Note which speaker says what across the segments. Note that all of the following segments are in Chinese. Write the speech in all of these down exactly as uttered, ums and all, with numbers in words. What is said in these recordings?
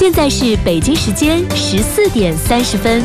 Speaker 1: 现在是北京时间十四点三十分。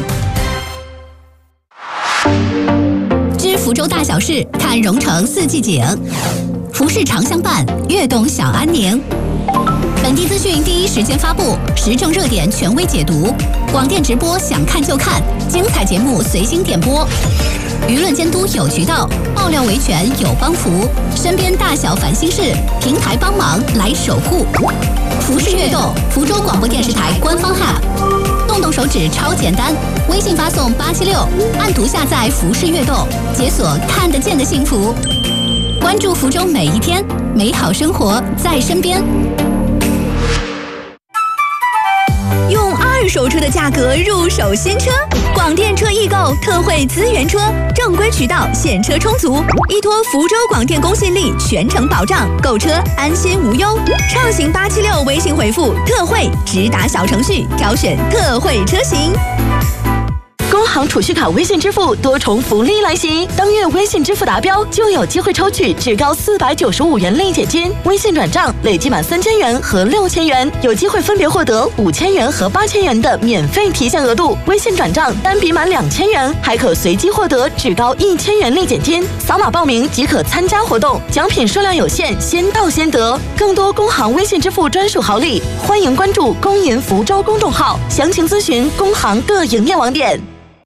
Speaker 2: 知福州大小事，看蓉城四季景。服饰常相伴，悦动小安宁。本地资讯第一时间发布，时政热点权威解读，广电直播想看就看，精彩节目随心点播。舆论监督有渠道，爆料维权有帮扶，身边大小烦心事，平台帮忙来守护。服饰悦动，福州广播电视台官方 App， 动动手指超简单，微信发送八七六，按图下载服饰悦动，解锁看得见的幸福。关注福州每一天，美好生活在身边。
Speaker 3: 用二手车的价格入手新车，广电车易购特惠资源车，正规渠道，现车充足，依托福州广电公信力，全程保障，购车安心无忧。畅行八七六微信回复特惠，直达小程序挑选特惠车型。工行储蓄卡微信支付多重福利来袭，当月微信支付达标，就有机会抽取至高四百九十五元立减金，微信转账累计满三千元和六千元，有机会分别获得五千元和八千元的免费提现额度。微信转账单笔满两千元，还可随机获得至高一千元立减金。扫码报名即可参加活动，奖品数量有限，先到先得。更多工行微信支付专属好礼，欢迎关注工银福州公众号，详情咨询工行各营业网点。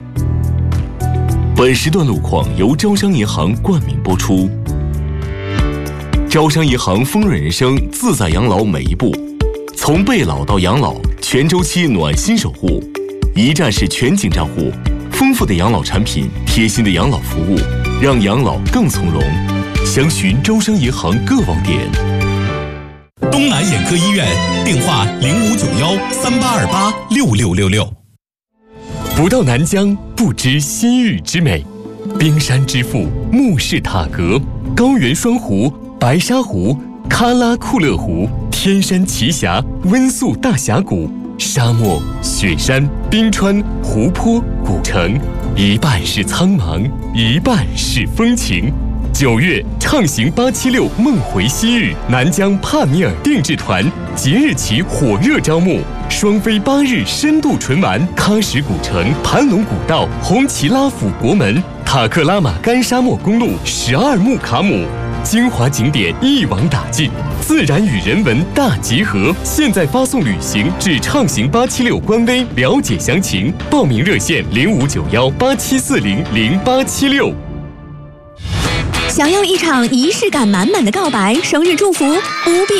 Speaker 4: 本时段路况由招商银行冠名播出。招商银行丰润人生自在养老每一步，从备老到养老，全周期暖心守护，一站式全景账户，丰富的养老产品，贴心的养老服务，让养老更从容。详询招商银行各网点。
Speaker 5: 东南眼科医院电话零五九幺三八二八六六六六。
Speaker 6: 不到南疆不知西域之美，冰山之父木氏塔格，高原双湖、白沙湖、喀拉库勒湖，天山奇峡、温宿大峡谷，沙漠、雪山、冰川、湖泊、古城，一半是苍茫，一半是风情。九月畅行八七六梦回西域，南疆帕米尔定制团即日起火热招募，双飞八日深度纯玩喀什古城、盘龙古道、红旗拉府国门、塔克拉玛干沙漠公路、十二木卡姆，精华景点一网打尽，自然与人文大集合。现在发送旅行至畅行八七六官微了解详情，报名热线零五九幺八七四零零八七六。
Speaker 3: 想要一场仪式感满满的告白、生日祝福，不必